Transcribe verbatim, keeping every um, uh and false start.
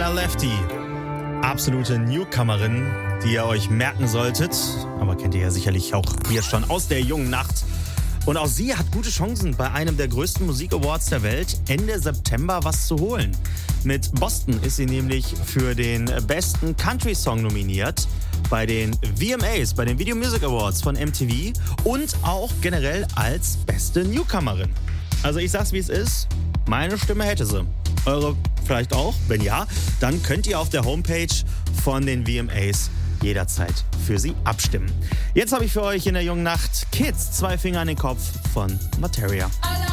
Bella Lefty. Absolute Newcomerin, die ihr euch merken solltet. Aber kennt ihr ja sicherlich auch hier schon aus der jungen Nacht. Und auch sie hat gute Chancen, bei einem der größten Musik-Awards der Welt Ende September was zu holen. Mit Boston ist sie nämlich für den besten Country-Song nominiert bei den V M As, bei den Video Music Awards von M T V und auch generell als beste Newcomerin. Also ich sag's, wie es ist, meine Stimme hätte sie. Eure vielleicht auch? Wenn ja, dann könnt ihr auf der Homepage von den V M As jederzeit für sie abstimmen. Jetzt habe ich für euch in der jungen Nacht Kids, zwei Finger an den Kopf von Materia.